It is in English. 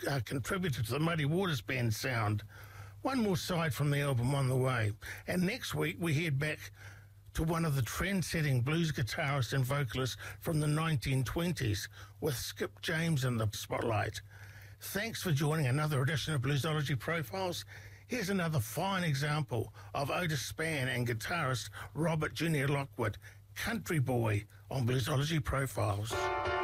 contributed to the Muddy Waters Band sound. One more side from the album on the way. And next week we head back to one of the trend-setting blues guitarists and vocalists from the 1920s, with Skip James in the spotlight. Thanks for joining another edition of Bluesology Profiles. Here's another fine example of Otis Spann and guitarist Robert Jr. Lockwood, Country Boy, on Bluesology Profiles.